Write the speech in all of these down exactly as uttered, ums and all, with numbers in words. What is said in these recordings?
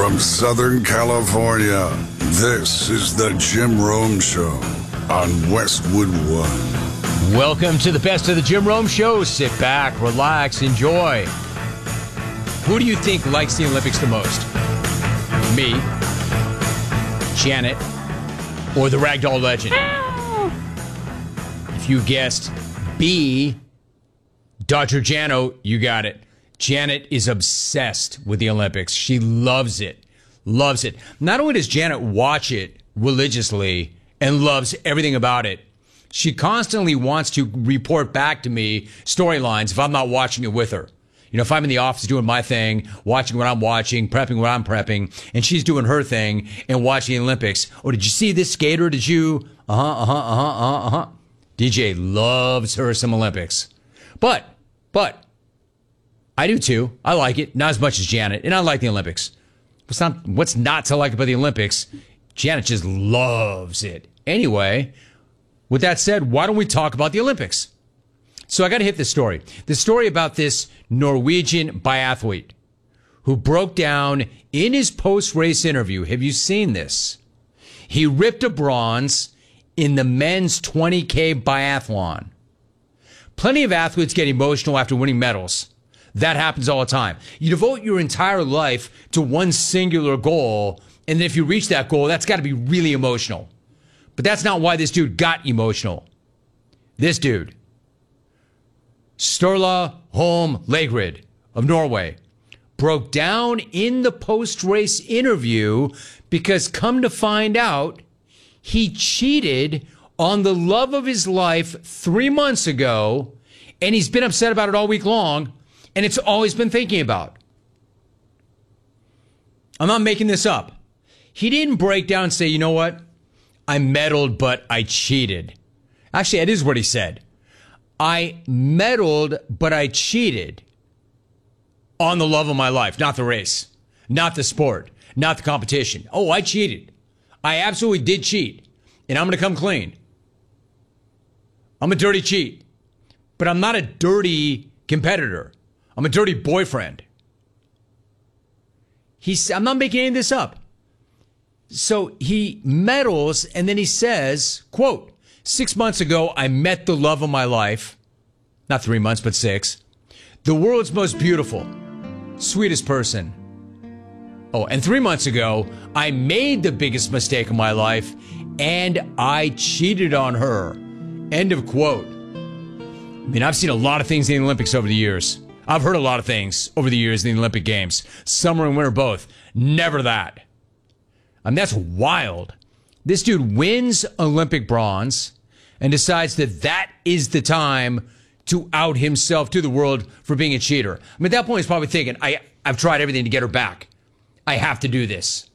From Southern California, this is the Jim Rome Show on Westwood One. Welcome to the best of the Jim Rome Show. Sit back, relax, enjoy. Who do you think likes the Olympics the most? Me, Janet, or the Ragdoll legend? If you guessed B, Doctor Jano, you got it. Janet is obsessed with the Olympics. She loves it. Loves it. Not only does Janet watch it religiously and loves everything about it, she constantly wants to report back to me storylines if I'm not watching it with her. You know, if I'm in the office doing my thing, watching what I'm watching, prepping what I'm prepping, and she's doing her thing and watching the Olympics. Oh, did you see this skater? Did you? Uh-huh, uh-huh, uh-huh, uh-huh, uh-huh. D J loves her some Olympics. But, but, I do too. I like it. Not as much as Janet. And I like the Olympics. What's not, what's not to like about the Olympics? Janet just loves it. Anyway, with that said, why don't we talk about the Olympics? So I got to hit this story. The story about this Norwegian biathlete who broke down in his post-race interview. Have you seen this? He ripped a bronze in the men's twenty K biathlon. Plenty of athletes get emotional after winning medals. That happens all the time. You devote your entire life to one singular goal, and then if you reach that goal, that's got to be really emotional. But that's not why this dude got emotional. This dude, Sturla Holm Lagerud of Norway, broke down in the post-race interview because, come to find out, he cheated on the love of his life three months ago, and he's been upset about it all week long. And it's always been thinking about. I'm not making this up. He didn't break down and say, you know what? I meddled, but I cheated. Actually, that is what he said. I meddled, but I cheated on the love of my life, not the race, not the sport, not the competition. Oh, I cheated. I absolutely did cheat. And I'm going to come clean. I'm a dirty cheat. But I'm not a dirty competitor. I'm a dirty boyfriend. He's, I'm not making any of this up. So he meddles, and then he says, quote, six months ago, I met the love of my life. Not three months, but six. The world's most beautiful, sweetest person. Oh, and three months ago, I made the biggest mistake of my life, and I cheated on her. End of quote. I mean, I've seen a lot of things in the Olympics over the years. I've heard a lot of things over the years in the Olympic Games. Summer and winter both. Never that. I mean, that's wild. This dude wins Olympic bronze and decides that that is the time to out himself to the world for being a cheater. I mean, at that point, he's probably thinking, I, I've tried everything to get her back. I have to do this.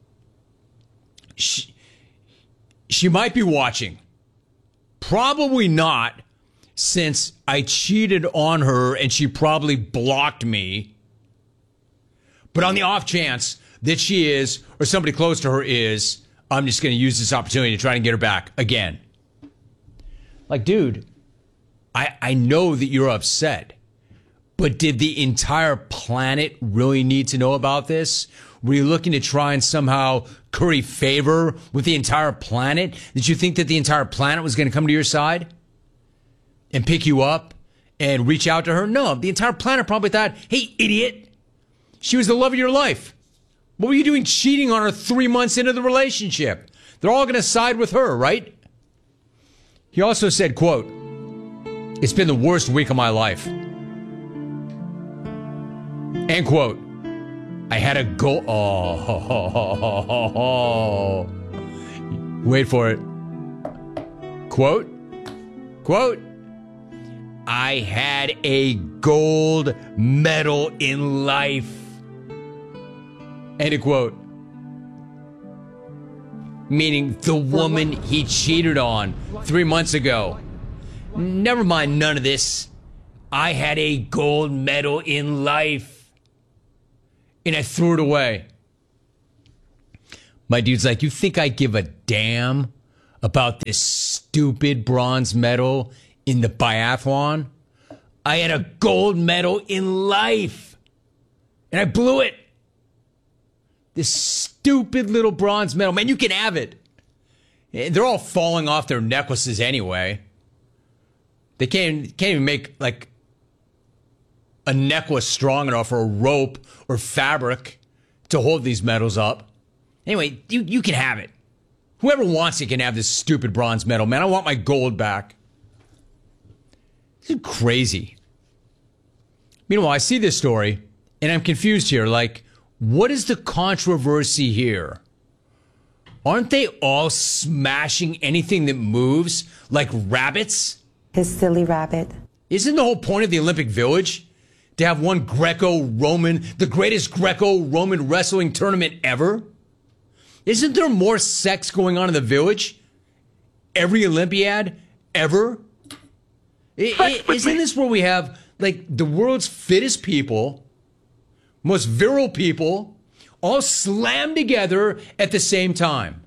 She, she might be watching. Probably not. Since I cheated on her and she probably blocked me. But on the off chance that she is, or somebody close to her is, I'm just going to use this opportunity to try and get her back again. Like, dude, I, I know that you're upset, but did the entire planet really need to know about this? Were you looking to try and somehow curry favor with the entire planet? Did you think that the entire planet was going to come to your side? And pick you up and reach out to her? No, the entire planet probably thought, hey, idiot, she was the love of your life. What were you doing cheating on her three months into the relationship? They're all going to side with her, right? He also said, quote, it's been the worst week of my life. End quote. I had a goal. Oh, ho, ho, ho, ho, ho. Wait for it. Quote, quote. I had a gold medal in life. End of quote. Meaning the woman he cheated on three months ago. Never mind none of this. I had a gold medal in life. And I threw it away. My dude's like, you think I give a damn about this stupid bronze medal in the biathlon? I had a gold medal in life, and I blew it. This stupid little bronze medal. Man, you can have it. They're all falling off their necklaces anyway. They can't, can't even make, like, a necklace strong enough or a rope or fabric to hold these medals up. Anyway, you, you can have it. Whoever wants it can have this stupid bronze medal, man. I want my gold back. This is crazy. Meanwhile, I see this story, and I'm confused here. Like, what is the controversy here? Aren't they all smashing anything that moves like rabbits? His silly rabbit. Isn't the whole point of the Olympic Village to have one Greco-Roman, the greatest Greco-Roman wrestling tournament ever? Isn't there more sex going on in the Village every Olympiad ever? It, it, isn't this where we have, like, the world's fittest people, most virile people, all slammed together at the same time?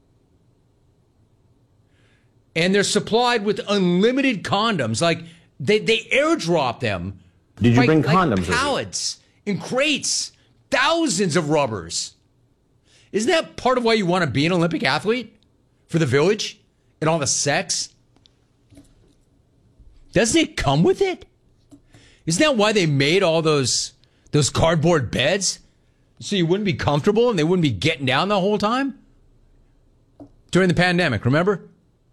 And they're supplied with unlimited condoms. Like, they, they airdrop them. Did you like, bring like condoms? pallets in crates. Thousands of rubbers. Isn't that part of why you want to be an Olympic athlete? For the Village? And all the sex? Doesn't it come with it? Isn't that why they made all those those cardboard beds? So you wouldn't be comfortable and they wouldn't be getting down the whole time? During the pandemic, remember?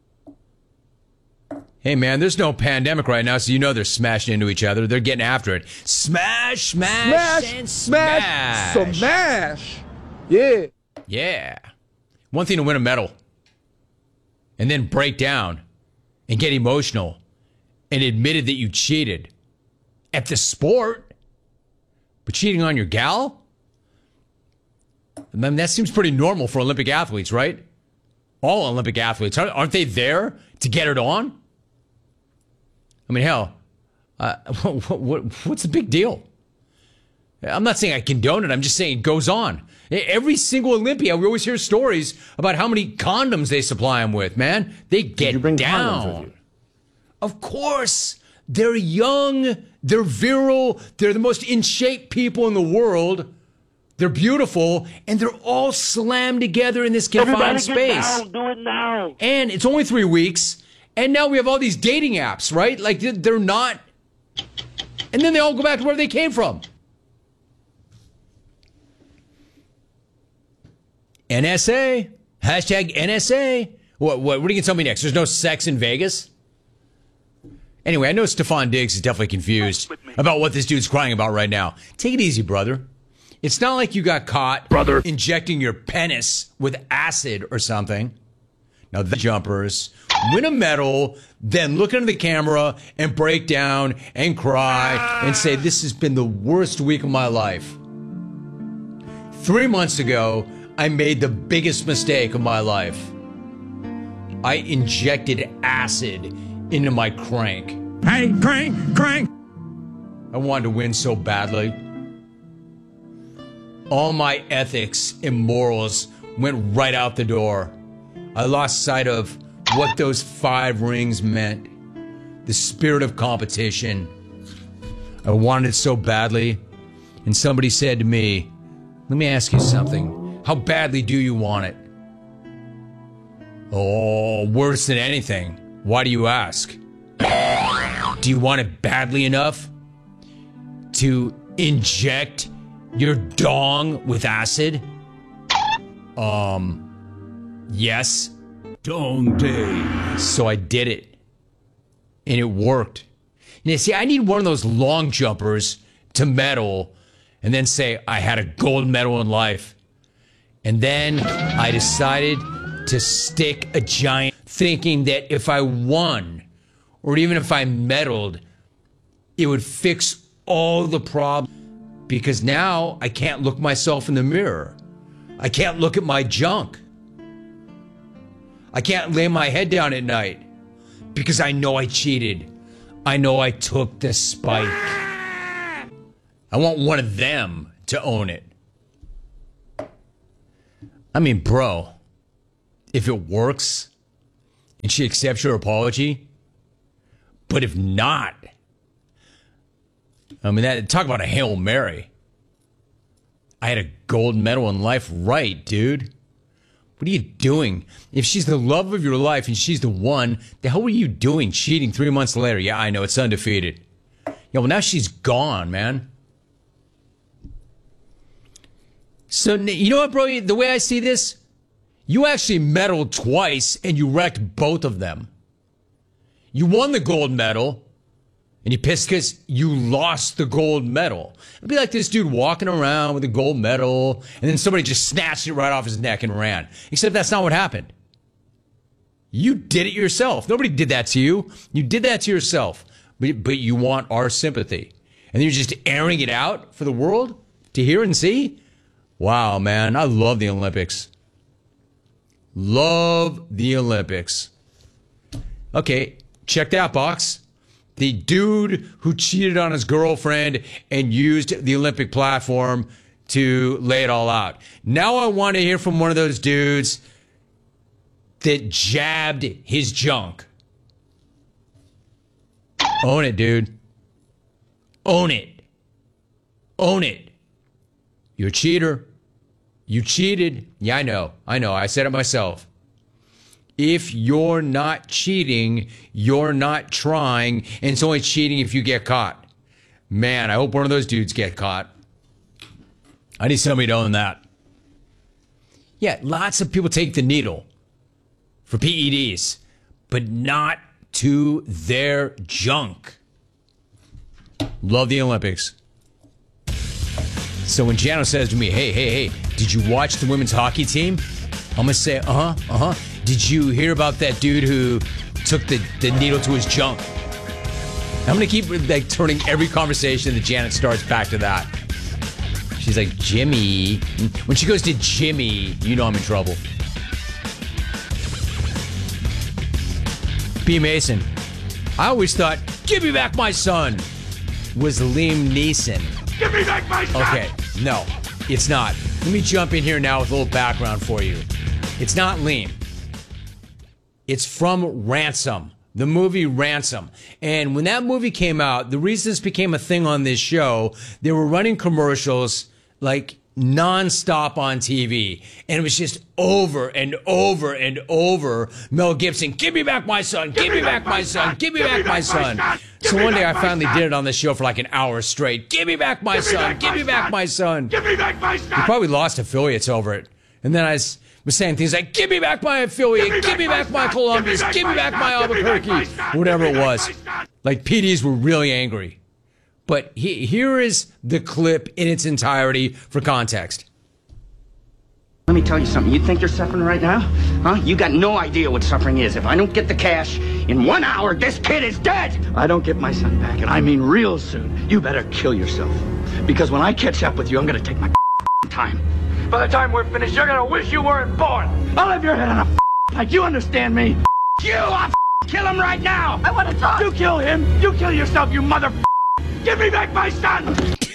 Hey, man, there's no pandemic right now, so you know they're smashing into each other. They're getting after it. Smash, smash, Smash, and smash, smash. smash. Yeah. Yeah. One thing to win a medal and then break down and get emotional and admitted that you cheated at the sport, but cheating on your gal? I mean, that seems pretty normal for Olympic athletes, right? All Olympic athletes. Aren't they there to get it on? I mean, hell, uh, what, what, what's the big deal? I'm not saying I condone it. I'm just saying it goes on. Every single Olympia, we always hear stories about how many condoms they supply them with, man. They get Did you bring down. condoms with you? Of course. They're young. They're virile. They're the most in shape people in the world. They're beautiful. And they're all slammed together in this confined space. Down, do it now. And it's only three weeks. And now we have all these dating apps, right? Like, they're not. And then they all go back to where they came from. N S A. Hashtag N S A. What, what, what are you going to tell me next? There's no sex in Vegas? Anyway, I know Stefan Diggs is definitely confused about what this dude's crying about right now. Take it easy, brother. It's not like you got caught brother. injecting your penis with acid or something. Now, the jumpers win a medal, then look into the camera and break down and cry and say, this has been the worst week of my life. Three months ago, I made the biggest mistake of my life. I injected acid into my crank. Hey, crank, crank. I wanted to win so badly. All my ethics and morals went right out the door. I lost sight of what those five rings meant. The spirit of competition. I wanted it so badly. And somebody said to me, let me ask you something. How badly do you want it? Oh, worse than anything. Why do you ask? Do you want it badly enough to inject your dong with acid? Um, yes. Dong day. So I did it. And it worked. And you see, I need one of those long jumpers to medal and then say, I had a gold medal in life. And then I decided to stick a giant, thinking that if I won, or even if I medaled, it would fix all the problems. Because now I can't look myself in the mirror. I can't look at my junk. I can't lay my head down at night because I know I cheated. I know I took the spike. I want one of them to own it. I mean, bro, if it works and she accepts your apology, but if not, I mean, that talk about a Hail Mary. I had a gold medal in life. Right, dude. What are you doing? If she's the love of your life and she's the one, the hell were you doing cheating three months later? Yeah, I know, it's undefeated. Yeah, well, now she's gone, man. So, you know what, bro? The way I see this, you actually medaled twice and you wrecked both of them. You won the gold medal and you pissed because you lost the gold medal. It'd be like this dude walking around with a gold medal and then somebody just snatched it right off his neck and ran. Except that's not what happened. You did it yourself. Nobody did that to you. You did that to yourself. But, but you want our sympathy. And you're just airing it out for the world to hear and see? Wow, man. I love the Olympics. Love the Olympics. Okay, check that box. The dude who cheated on his girlfriend and used the Olympic platform to lay it all out. Now I want to hear from one of those dudes that jabbed his junk. Own it, dude. Own it. Own it. You're a cheater. You cheated. Yeah, I know. I know. I said it myself. If you're not cheating, you're not trying, and it's only cheating if you get caught. Man, I hope one of those dudes get caught. I need somebody to own that. Yeah, lots of people take the needle for P E Ds, but not to their junk. Love the Olympics. So when Jano says to me, hey, hey, hey, did you watch the women's hockey team? I'm going to say, uh-huh, uh-huh. Did you hear about that dude who took the, the needle to his junk? I'm going to keep like turning every conversation that Janet starts back to that. She's like, Jimmy. When she goes to Jimmy, you know I'm in trouble. B. Mason. I always thought, give me back my son, was Liam Neeson. Give me back my son! Okay, no, it's not. Let me jump in here now with a little background for you. It's not Liam. It's from Ransom, the movie Ransom. And when that movie came out, the reason this became a thing on this show, they were running commercials like nonstop on T V. And it was just over and over and over. Mel Gibson, give me back my son, give, give me back, back my son, son, give me back, back my son. son. So one day I finally did it on the show for like an hour straight. Give me back my give son, give me back my son. Give me back my son. We probably lost affiliates over it. And then I was saying things like, give me back my affiliate, give me back my Columbus, give me back my Albuquerque, whatever it was. Like P Ds were really angry. But he, here is the clip in its entirety for context. Let me tell you something. You think you're suffering right now? Huh? You got no idea what suffering is. If I don't get the cash, in one hour, this kid is dead. I don't get my son back, and I mean real soon. You better kill yourself. Because when I catch up with you, I'm going to take my time. By the time we're finished, you're going to wish you weren't born. I'll have your head on a like you understand me. You, I'll kill him right now. I want to talk. You kill him. You kill yourself, you mother. Give me back my son.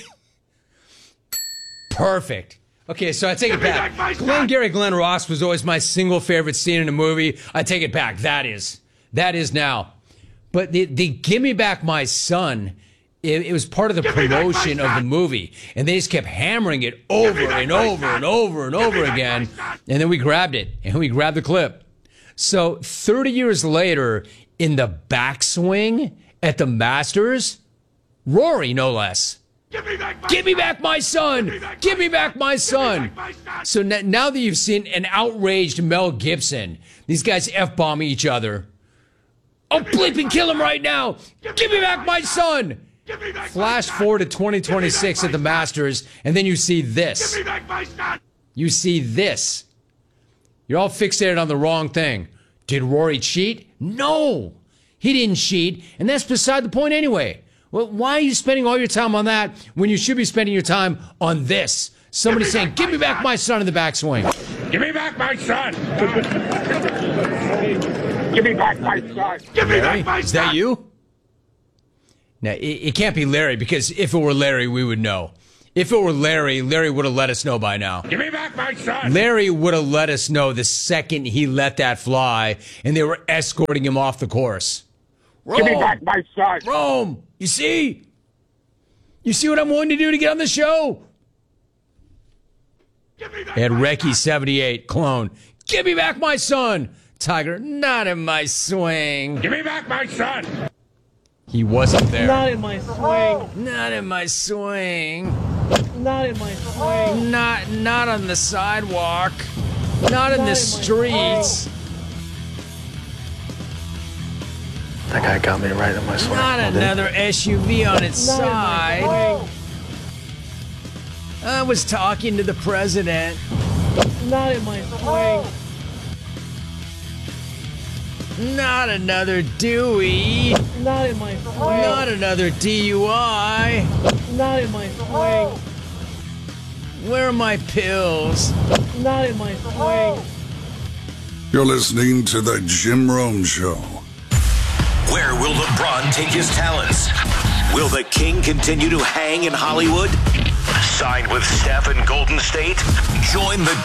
Perfect. Okay, so I take it back. Glengarry Glen Ross was always my single favorite scene in a movie. I take it back. That is. That is now. But the, the Give Me Back My Son, it, it was part of the promotion of the movie. And they just kept hammering it over and over and over and over again. And then we grabbed it. And we grabbed the clip. So thirty years later, in the backswing at the Masters, Rory, no less. Give me back my, Give me back my son. Give me back, Give me back my, son. my son. So n- now that you've seen an outraged Mel Gibson, these guys F-bombing each other. Oh, bleep and kill him right now. Give, Give me back, back my son. son. Back Flash my forward to twenty twenty-six at the Masters, and then you see this. Give me back my son. You see this. You're all fixated on the wrong thing. Did Rory cheat? No. He didn't cheat, and that's beside the point anyway. Well, why are you spending all your time on that when you should be spending your time on this? Somebody saying, give me back my son in the backswing. Give me back my son. Give me back my son. Give me Larry, back my son. Is that you? Now, it, it can't be Larry, because if it were Larry, we would know. If it were Larry, Larry would have let us know by now. Give me back my son. Larry would have let us know the second he let that fly and they were escorting him off the course. Rome, Give me back my son. Rome, you see? You see what I'm willing to do to get on the show? At Reki seventy-eight, clone, give me back my son. Tiger, not in my swing. Give me back my son. He wasn't there. Not in my swing. Not in my swing. Not in my swing. Not not on the sidewalk. Not in Not the in my streets. That guy got me right in my swing. Not another S U V on its Not in my side. swing. I was talking to the president. Not in my swing. Not another Dewey. Not in my swing. Not another D U I. Not in my swing. Where are my pills? Not in my swing. You're listening to The Jim Rome Show. Where will LeBron take his talents? Will the King continue to hang in Hollywood? Sign with Steph in Golden State? Join the